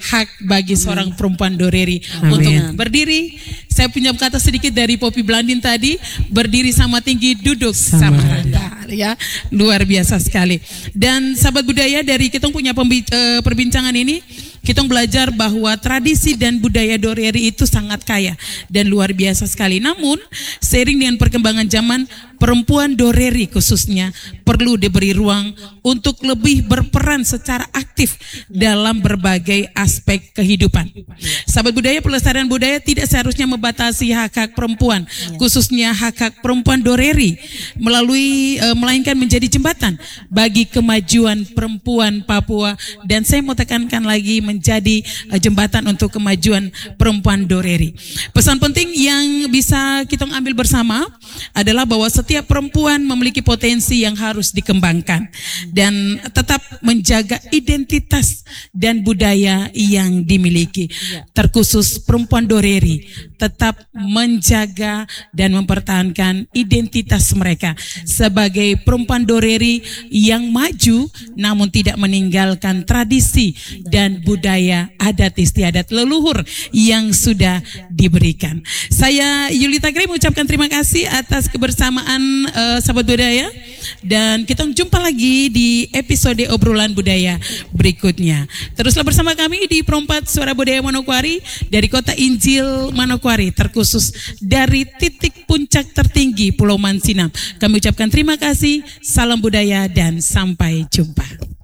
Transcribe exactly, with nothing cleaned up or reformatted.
hak bagi seorang perempuan Doreri Amin. untuk berdiri. Saya pinjam kata sedikit dari Poppy Blandin tadi, berdiri sama tinggi, duduk sama, sama rendah, ya, luar biasa sekali. Dan sahabat budaya, dari kita punya pembi- uh, perbincangan ini, kita belajar bahwa tradisi dan budaya Doreri itu sangat kaya dan luar biasa sekali. Namun seiring dengan perkembangan zaman, perempuan Doreri khususnya perlu diberi ruang untuk lebih berperan secara aktif dalam berbagai aspek kehidupan. Sahabat budaya, pelestarian budaya tidak seharusnya membatasi hak-hak perempuan, khususnya hak-hak perempuan Doreri, melalui e, melainkan menjadi jembatan bagi kemajuan perempuan Papua, dan saya mau tekankan lagi, menjadi e, jembatan untuk kemajuan perempuan Doreri. Pesan penting yang bisa kita ambil bersama adalah bahwa setiap perempuan memiliki potensi yang harus dikembangkan dan tetap menjaga identitas dan budaya yang dimiliki. Terkhusus perempuan Doreri tetap menjaga dan mempertahankan identitas mereka sebagai perempuan Doreri yang maju, namun tidak meninggalkan tradisi dan budaya adat istiadat leluhur yang sudah diberikan. Saya Yulita Gray mengucapkan terima kasih atas kebersamaan uh, sahabat budaya, dan kita jumpa lagi di episode obrolan budaya berikutnya. Teruslah bersama kami di Perempat Suara Budaya Manokwari dari Kota Injil Manokwari, terkhusus dari titik puncak tertinggi Pulau Mansinam. Kami ucapkan terima kasih, salam budaya dan sampai jumpa.